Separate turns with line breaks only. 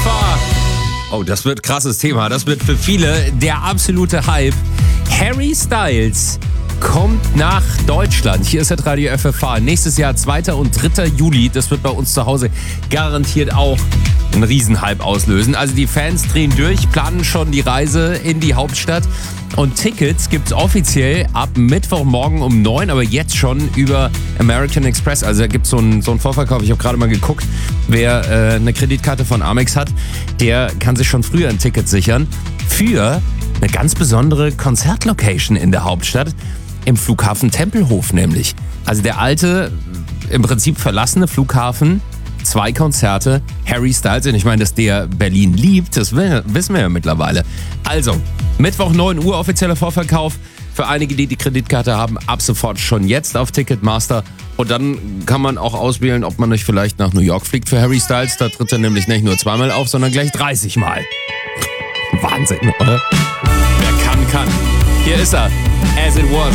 FFH. Oh, das wird ein krasses Thema. Das wird für viele der absolute Hype. Harry Styles kommt nach Deutschland. Hier ist das Radio FFH. Nächstes Jahr 2. und 3. Juli. Das wird bei uns zu Hause garantiert auch einen Riesenhype auslösen. Also die Fans drehen durch, planen schon die Reise in die Hauptstadt. Und Tickets gibt's offiziell ab Mittwochmorgen um 9, aber jetzt schon über American Express. Also da gibt's so einen Vorverkauf. Ich habe gerade mal geguckt, wer eine Kreditkarte von Amex hat, der kann sich schon früher ein Ticket sichern für eine ganz besondere Konzertlocation in der Hauptstadt, im Flughafen Tempelhof nämlich. Also der alte, im Prinzip verlassene Flughafen, 2 Konzerte, Harry Styles. Und ich meine, dass der Berlin liebt, das wissen wir ja mittlerweile. Also, Mittwoch 9 Uhr offizieller Vorverkauf. Für einige, die die Kreditkarte haben, ab sofort schon jetzt auf Ticketmaster. Und dann kann man auch auswählen, ob man nicht vielleicht nach New York fliegt für Harry Styles. Da tritt er nämlich nicht nur 2-mal auf, sondern gleich 30 Mal. Wahnsinn, oder? Wer kann. Hier ist er. As It Was.